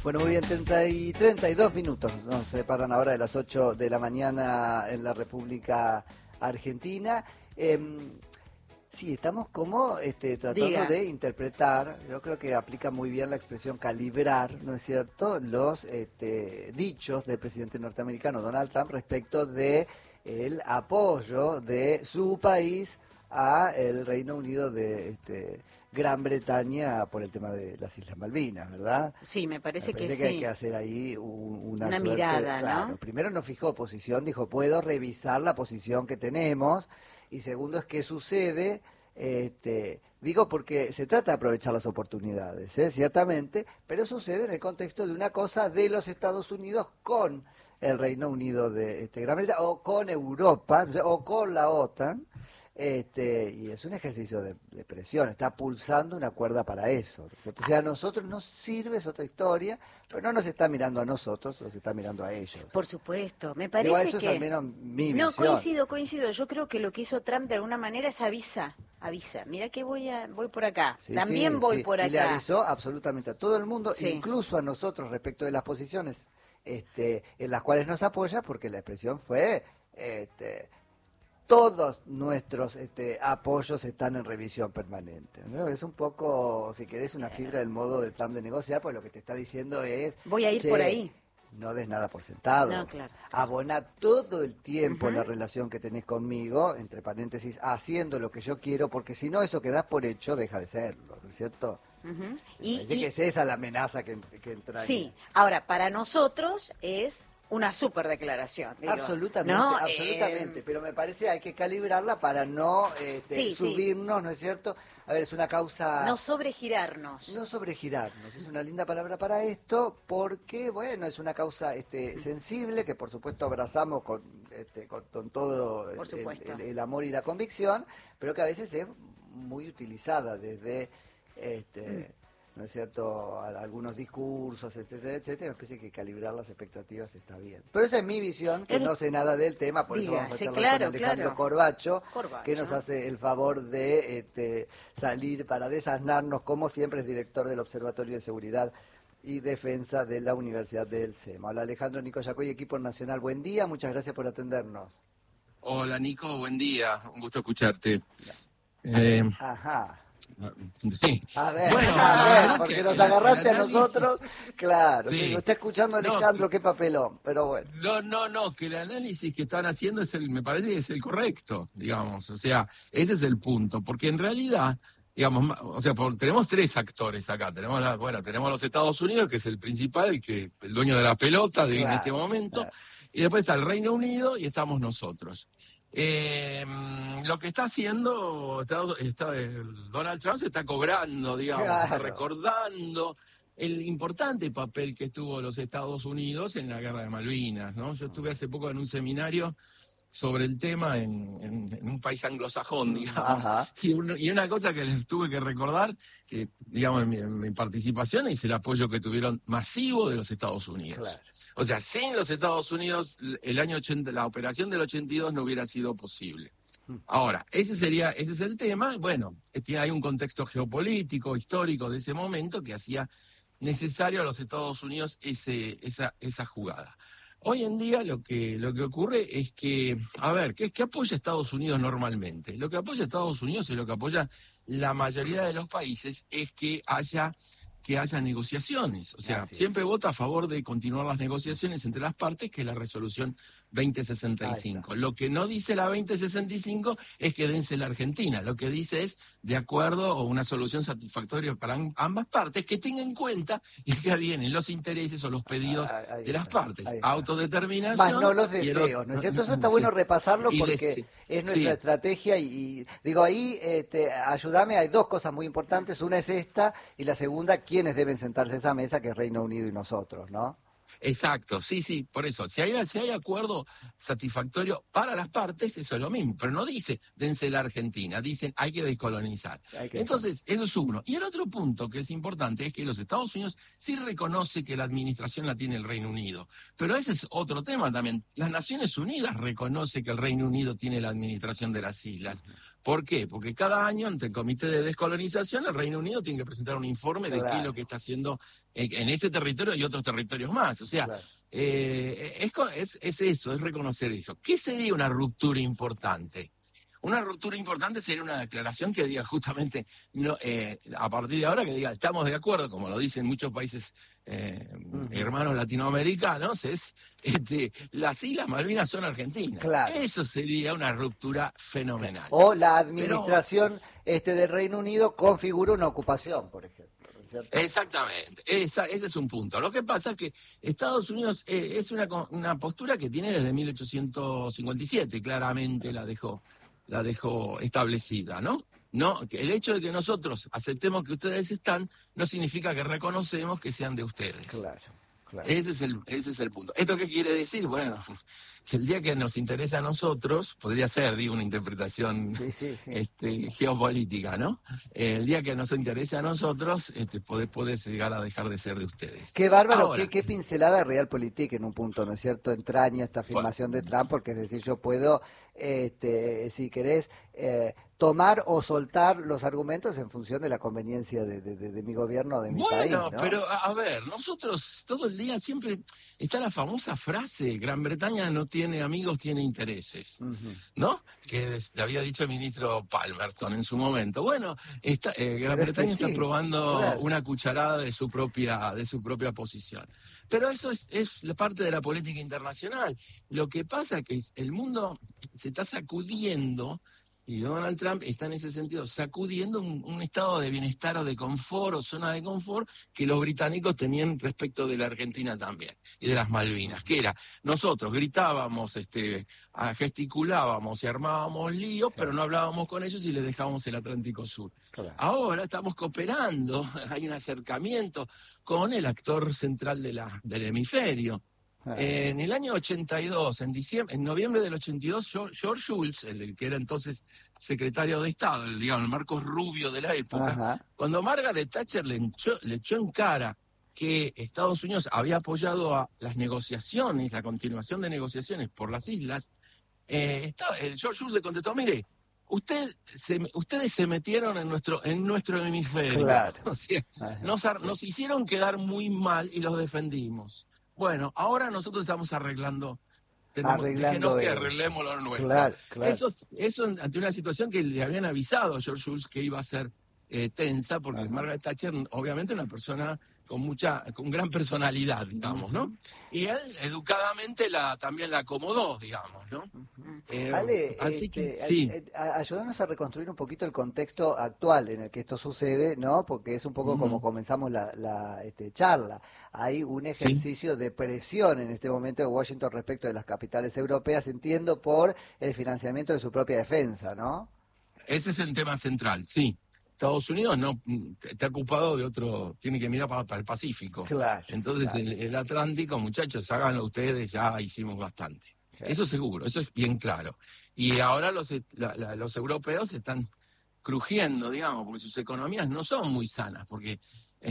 Bueno, muy bien, 32 minutos nos separan ahora de las 8 de la mañana en la República Argentina. Sí, estamos como tratando de interpretar, yo creo que aplica muy bien la expresión calibrar, ¿no es cierto?, los dichos del presidente norteamericano Donald Trump respecto de el apoyo de su país a el Reino Unido de Gran Bretaña por el tema de las Islas Malvinas, ¿verdad? Sí, me parece que sí. Hay que hacer ahí una suerte, mirada, claro, ¿no? Primero no fijó posición, dijo, puedo revisar la posición que tenemos, y segundo es qué sucede, digo porque se trata de aprovechar las oportunidades, ciertamente, pero sucede en el contexto de una cosa de los Estados Unidos con el Reino Unido de Gran Bretaña, o con Europa, o con la OTAN, y es un ejercicio de presión, está pulsando una cuerda para eso. O sea, a nosotros nos sirve, es otra historia, pero no nos está mirando a nosotros, nos está mirando a ellos. Por supuesto, me parece Digo, eso que... es al menos mi No, visión. coincido. Yo creo que lo que hizo Trump de alguna manera es avisa. Mira que voy por acá. Sí, También voy sí. por acá. Y le avisó absolutamente a todo el mundo, Sí. incluso a nosotros respecto de las posiciones en las cuales nos apoya, porque la expresión fue... todos nuestros apoyos están en revisión permanente, ¿no? Es un poco, si querés, una fibra del modo de Trump de negociar, pues lo que te está diciendo es... Voy a ir por ahí. No des nada por sentado. No, claro. Abona todo el tiempo la relación que tenés conmigo, entre paréntesis, haciendo lo que yo quiero, porque si no, eso que das por hecho deja de serlo, ¿no es cierto? Parece que es esa la amenaza que entra. Sí, ahora, para nosotros es una super declaración. Digo, absolutamente, ¿no? absolutamente, pero me parece hay que calibrarla para no subirnos, ¿no es cierto? A ver, es una causa... No sobregirarnos. No sobregirarnos, es una linda palabra para esto, porque, bueno, es una causa sensible, que por supuesto abrazamos con todo el amor y la convicción, pero que a veces es muy utilizada desde... ¿no es cierto?, algunos discursos, etcétera, etcétera. Me parece que calibrar las expectativas está bien. Pero esa es mi visión, que no sé nada del tema, por eso vamos a charlar con Alejandro Corbacho, que nos hace el favor de salir para desasnarnos, como siempre es director del Observatorio de Seguridad y Defensa de la Universidad del SEMA. Hola Alejandro, Nico Yacoy, equipo nacional, buen día, muchas gracias por atendernos. Hola Nico, buen día, un gusto escucharte. Ajá. Sí. A ver, bueno, porque nos agarraste a nosotros, claro, sí. Si lo está escuchando Alejandro, qué papelón, pero bueno. No, que el análisis que están haciendo me parece que es el correcto, digamos, o sea, ese es el punto, porque en realidad, digamos, o sea, tenemos tres actores acá, tenemos los Estados Unidos, que es el principal, el dueño de la pelota en este momento, y después está el Reino Unido y estamos nosotros. Lo que está haciendo Donald Trump se está cobrando, digamos, está recordando el importante papel que tuvo los Estados Unidos en la Guerra de Malvinas, ¿no? Yo estuve hace poco en un seminario sobre el tema en un país anglosajón, digamos, y una cosa que les tuve que recordar, que digamos en mi participación, es el apoyo que tuvieron masivo de los Estados Unidos. Claro. O sea, sin los Estados Unidos, el año 80, la operación del 82 no hubiera sido posible. Ahora, ese es el tema. Bueno, hay un contexto geopolítico, histórico de ese momento que hacía necesario a los Estados Unidos esa jugada. Hoy en día lo que ocurre es que, a ver, ¿qué apoya Estados Unidos normalmente? Lo que apoya Estados Unidos y lo que apoya la mayoría de los países es que haya negociaciones. O sea, siempre vota a favor de continuar las negociaciones entre las partes, que es la resolución 2065. Lo que no dice la 2065 es que vence la Argentina. Lo que dice es, de acuerdo, o una solución satisfactoria para ambas partes, que tenga en cuenta y que vienen los intereses o los pedidos de las partes. Autodeterminación. Más no los deseos, ¿no es cierto? Eso está bueno repasarlo porque es nuestra estrategia y digo, ahí ayúdame, hay dos cosas muy importantes. Una es esta y la segunda, quiénes deben sentarse a esa mesa, que es Reino Unido y nosotros, ¿no? Exacto, sí, por eso. Si hay acuerdo satisfactorio para las partes, eso es lo mismo. Pero no dice dense la Argentina, dicen hay que descolonizar. Entonces, eso es uno. Y el otro punto que es importante es que los Estados Unidos sí reconoce que la administración la tiene el Reino Unido. Pero ese es otro tema también. Las Naciones Unidas reconoce que el Reino Unido tiene la administración de las islas. ¿Por qué? Porque cada año ante el Comité de Descolonización el Reino Unido tiene que presentar un informe de qué es lo que está haciendo en ese territorio y otros territorios más. O sea, es eso, es reconocer eso. ¿Qué sería una ruptura importante? Una ruptura importante sería una declaración que diga justamente, a partir de ahora, que diga, estamos de acuerdo, como lo dicen muchos países hermanos latinoamericanos, las Islas Malvinas son argentinas. Claro. Eso sería una ruptura fenomenal. O la administración del Reino Unido configura una ocupación, por ejemplo. ¿Cierto? Exactamente, ese es un punto. Lo que pasa es que Estados Unidos es una postura que tiene desde 1857, claramente la dejó establecida, ¿no? Que el hecho de que nosotros aceptemos que ustedes están no significa que reconocemos que sean de ustedes. Claro. Ese es el punto. ¿Esto qué quiere decir? Bueno, que el día que nos interesa a nosotros, podría ser, una interpretación geopolítica, ¿no? El día que nos interesa a nosotros, puede llegar a dejar de ser de ustedes. Qué bárbaro, ahora, qué pincelada de Realpolitik en un punto, ¿no es cierto? Entraña esta afirmación de Trump, porque es decir, yo puedo, si querés, tomar o soltar los argumentos en función de la conveniencia de mi gobierno, de mi país, ¿no? Pero a ver, nosotros todo el día siempre está la famosa frase, Gran Bretaña no tiene amigos, tiene intereses, ¿no? Que había dicho el ministro Palmerston en su momento. Bueno, Gran Bretaña está probando una cucharada de su propia posición. Pero eso es la parte de la política internacional. Lo que pasa es que el mundo se está sacudiendo. Y Donald Trump está en ese sentido sacudiendo un estado de bienestar o de confort o zona de confort que los británicos tenían respecto de la Argentina también y de las Malvinas, que era, nosotros gritábamos, gesticulábamos y armábamos líos, pero no hablábamos con ellos y les dejábamos el Atlántico Sur. Claro. Ahora estamos cooperando, hay un acercamiento con el actor central del hemisferio. En el año 82, en noviembre del 82, George Shultz, el que era entonces secretario de Estado, el Marcos Rubio de la época, cuando Margaret Thatcher le echó en cara que Estados Unidos había apoyado a las negociaciones, la continuación de negociaciones por las islas, George Shultz le contestó, mire, ustedes se metieron en nuestro hemisferio. Claro. O sea, nos hicieron quedar muy mal y los defendimos. Bueno, ahora nosotros estamos arreglando que arreglemos lo nuestro. Claro. Eso ante una situación que le habían avisado a George Shultz que iba a ser tensa, porque Margaret Thatcher, obviamente, una persona con gran personalidad, digamos, ¿no? Y él educadamente también la acomodó, digamos, ¿no? Ale, así que sí. Ayúdanos a reconstruir un poquito el contexto actual en el que esto sucede, ¿no? Porque es un poco como comenzamos la charla. Hay un ejercicio de presión en este momento de Washington respecto de las capitales europeas, entiendo, por el financiamiento de su propia defensa, ¿no? Ese es el tema central, sí. Estados Unidos no está ocupado de otro, tiene que mirar para el Pacífico. Claro. Entonces el Atlántico, muchachos, háganlo ustedes, ya hicimos bastante. Claro. Eso seguro, eso es bien claro. Y ahora los europeos están crujiendo, digamos, porque sus economías no son muy sanas, porque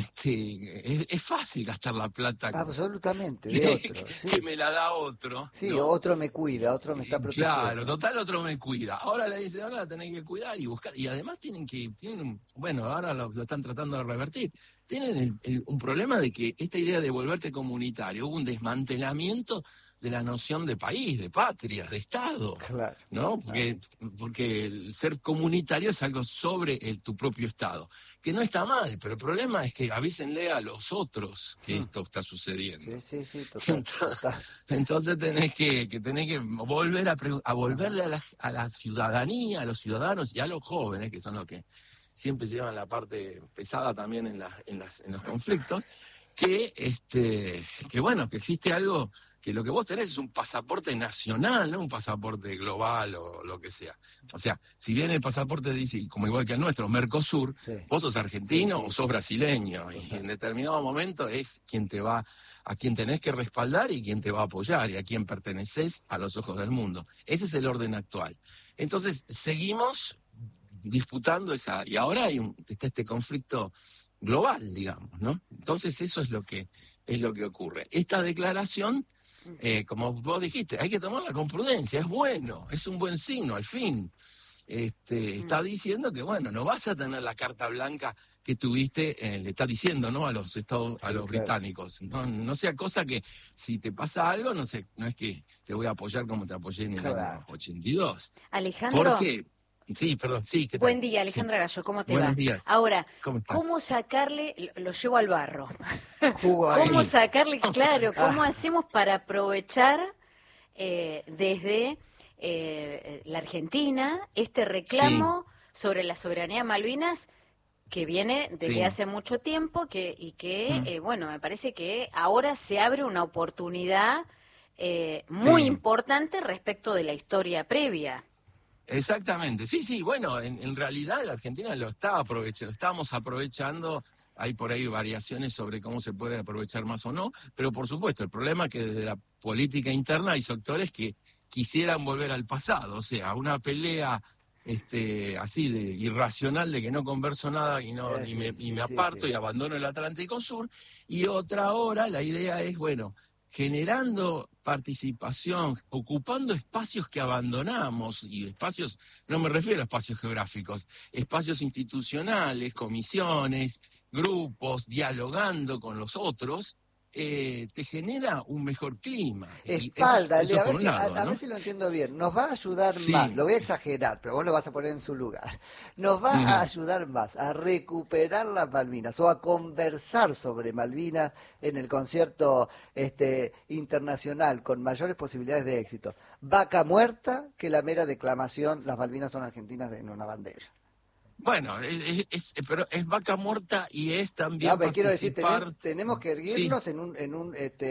es fácil gastar la plata. Absolutamente, que me la da otro. Sí, ¿no? Otro me cuida, otro me está protegiendo. Claro, total, otro me cuida. Ahora le dicen, ahora la tenés que cuidar y buscar. Y además ahora lo están tratando de revertir. Tienen un problema de que esta idea de volverte comunitario, hubo un desmantelamiento de la noción de país, de patria, de Estado, claro, ¿no? Porque el ser comunitario es algo sobre tu propio Estado, que no está mal, pero el problema es que avísenle a los otros que esto está sucediendo. Sí, total. Entonces tenés que volver a volverle a la ciudadanía, a los ciudadanos y a los jóvenes, que son los que siempre llevan la parte pesada también en los conflictos, que existe algo, que lo que vos tenés es un pasaporte nacional, no un pasaporte global o lo que sea. O sea, si bien el pasaporte dice, como igual que el nuestro, Mercosur, vos sos argentino o sos brasileño, y en determinado momento es a quien tenés que respaldar y quien te va a apoyar, y a quien pertenecés a los ojos del mundo. Ese es el orden actual. Entonces, seguimos disputando y ahora está este conflicto global, digamos, ¿no? Entonces eso es lo que ocurre. Esta declaración, como vos dijiste, hay que tomarla con prudencia, es bueno, es un buen signo, al fin. está diciendo que, bueno, no vas a tener la carta blanca que tuviste, le está diciendo, ¿no?, a los británicos. No sea cosa que si te pasa algo, no es que te voy a apoyar como te apoyé en el año 82. Alejandro. ¿Por qué? Sí, perdón, sí. ¿Qué tal? Buen día, Alejandra Gallo, ¿cómo te va? Buenos días. Ahora, ¿cómo sacarle, lo llevo al barro? ¿Cómo sacarle, claro, cómo hacemos para aprovechar desde la Argentina este reclamo sobre la soberanía Malvinas que viene desde hace mucho tiempo bueno, me parece que ahora se abre una oportunidad muy importante respecto de la historia previa? Exactamente, sí, bueno, en realidad la Argentina lo estábamos aprovechando, hay por ahí variaciones sobre cómo se puede aprovechar más o no, pero por supuesto, el problema es que desde la política interna hay sectores que quisieran volver al pasado, o sea, una pelea así de irracional de que no converso nada y me aparto y abandono el Atlántico Sur, y otra hora la idea es, bueno, generando participación, ocupando espacios que abandonamos, y espacios, no me refiero a espacios geográficos, espacios institucionales, comisiones, grupos, dialogando con los otros, te genera un mejor clima. Espalda, eso a ver si lo entiendo bien. Nos va a ayudar más, lo voy a exagerar, pero vos lo vas a poner en su lugar. Nos va a ayudar más a recuperar las Malvinas o a conversar sobre Malvinas en el concierto internacional con mayores posibilidades de éxito. Vaca muerta que la mera declamación, las Malvinas son argentinas en una bandera. Bueno, pero es vaca muerta y es también quiero decir, tenemos que erguirnos en un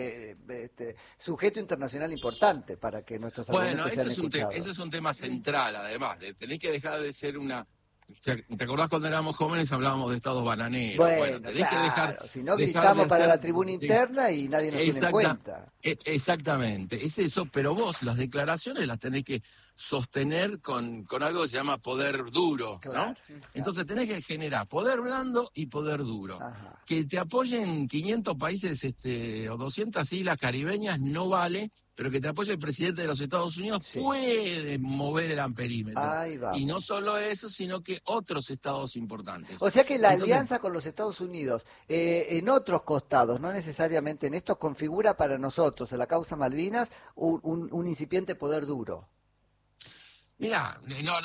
sujeto internacional importante para que nuestros argumentos sean escuchados. Eso es un tema central, además. Tenés que dejar de ser ¿te acordás cuando éramos jóvenes hablábamos de estados bananeros? Bueno, tenés que dejar, si no gritamos para la tribuna interna y nadie nos tiene en cuenta. Exactamente, es eso, pero vos las declaraciones las tenés que sostener con algo que se llama poder duro, ¿no? Entonces tenés que generar poder blando y poder duro. Ajá. Que te apoyen 500 países o 200 islas caribeñas no vale, pero que te apoye el presidente de los Estados Unidos puede mover el amperímetro. Y no solo eso, sino que otros estados importantes. O sea que la alianza con los Estados Unidos en otros costados, no necesariamente en estos, configura para nosotros, en la causa Malvinas, un incipiente poder duro. Mirá,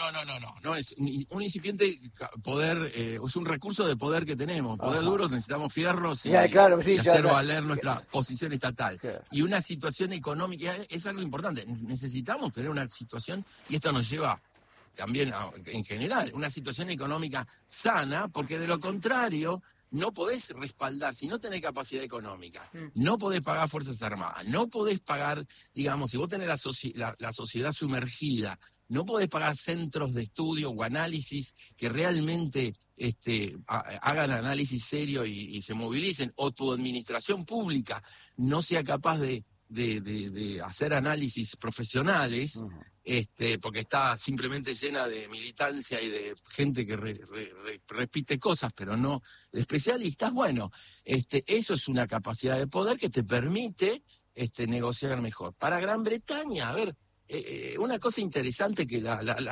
no es un incipiente poder, es un recurso de poder que tenemos. Poder duro, necesitamos fierros y hacer valer nuestra posición estatal. Claro. Y una situación económica, es algo importante, necesitamos tener una situación, y esto nos lleva también en general, una situación económica sana, porque de lo contrario no podés respaldar, si no tenés capacidad económica, no podés pagar Fuerzas Armadas, no podés pagar, digamos, si vos tenés la sociedad sumergida, no podés pagar centros de estudio o análisis que realmente hagan análisis serio y se movilicen, o tu administración pública no sea capaz de hacer análisis profesionales, porque está simplemente llena de militancia y de gente que repite cosas, pero no de especialistas. Bueno, eso es una capacidad de poder que te permite negociar mejor. Para Gran Bretaña, a ver, una cosa interesante que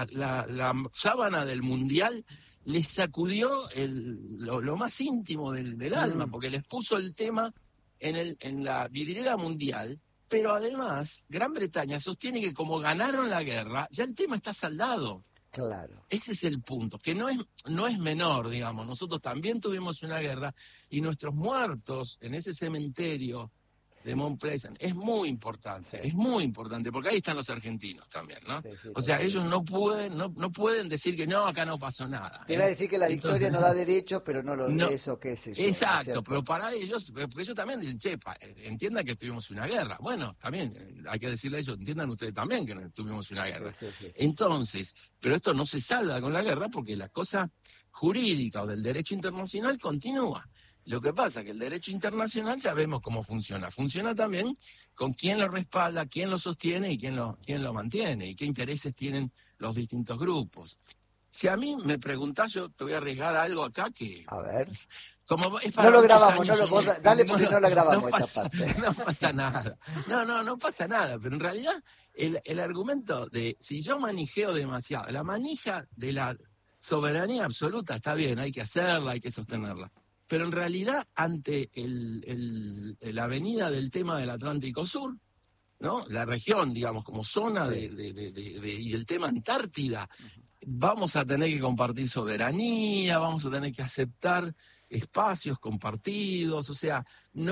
la sábana del Mundial les sacudió lo más íntimo del alma, porque les puso el tema en la vidriera mundial, pero además Gran Bretaña sostiene que como ganaron la guerra, ya el tema está saldado. Claro. Ese es el punto, que no es menor, digamos. Nosotros también tuvimos una guerra y nuestros muertos en ese cementerio de Mount Pleasant es muy importante, porque ahí están los argentinos también, ¿no? O sea, ellos no pueden decir que no, acá no pasó nada. Te iba a decir que la victoria no da derechos, pero eso qué sé yo. Exacto, pero para ellos, porque ellos también dicen, entiendan que tuvimos una guerra. Bueno, también hay que decirle a ellos, entiendan ustedes también que tuvimos una guerra. Sí. Entonces, pero esto no se salda con la guerra porque la cosa jurídica o del derecho internacional continúa. Lo que pasa es que el derecho internacional ya vemos cómo funciona. Funciona también con quién lo respalda, quién lo sostiene y quién lo mantiene, y qué intereses tienen los distintos grupos. Si a mí me preguntás, yo te voy a arriesgar algo acá que... A ver. como es para no lo grabamos, dale porque no lo grabamos esta parte. No pasa nada. No pasa nada, pero en realidad el argumento de si yo manijeo demasiado, la manija de la soberanía absoluta está bien, hay que hacerla, hay que sostenerla. Pero en realidad, ante la venida del tema del Atlántico Sur, ¿no? La región, digamos, como zona y el tema Antártida, vamos a tener que compartir soberanía, vamos a tener que aceptar espacios compartidos, o sea,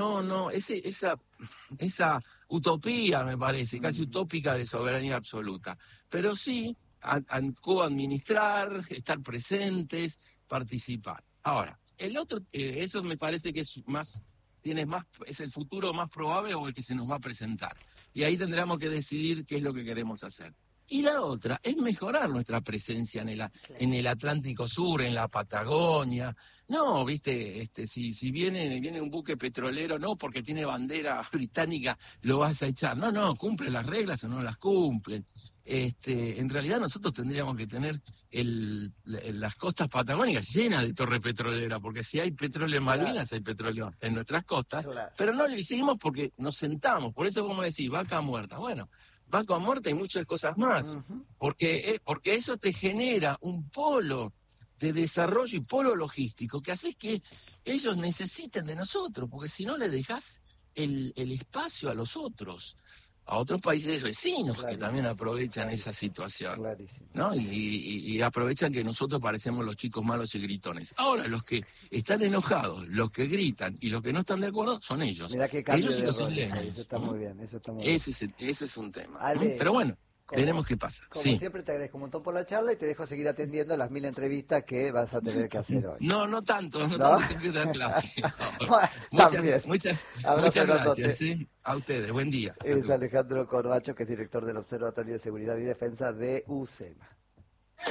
esa utopía, me parece, casi utópica de soberanía absoluta, pero sí co-administrar, estar presentes, participar. Ahora, el otro, eso me parece que es el futuro más probable o el que se nos va a presentar, y ahí tendremos que decidir qué es lo que queremos hacer. Y la otra es mejorar nuestra presencia en el Atlántico Sur, en la Patagonia. No, viste, si viene un buque petrolero, no porque tiene bandera británica lo vas a echar. No, cumple las reglas o no las cumplen. En realidad nosotros tendríamos que tener las costas patagónicas llenas de torre petrolera, porque si hay petróleo en Malvinas, hay petróleo en nuestras costas, pero no lo hicimos porque nos sentamos. Por eso, como decís, vaca muerta. Bueno, vaca muerta y muchas cosas más, porque eso te genera un polo de desarrollo y polo logístico que hace que ellos necesiten de nosotros, porque si no le dejás el espacio a los otros, a otros países vecinos que también aprovechan esa situación, ¿no? Y aprovechan que nosotros parecemos los chicos malos y gritones. Ahora, los que están enojados, los que gritan y los que no están de acuerdo son ellos. Mirá qué cambio ellos y los isleños. Eso está muy bien, Ese es un tema. Ale, pero bueno, veremos qué pasa. Como siempre, te agradezco un montón por la charla y te dejo seguir atendiendo las 1000 entrevistas que vas a tener que hacer hoy. No tanto, tengo que dar clase. Muchas gracias, ¿sí? A ustedes, buen día. Es Alejandro Corbacho, que es director del Observatorio de Seguridad y Defensa de UCEMA.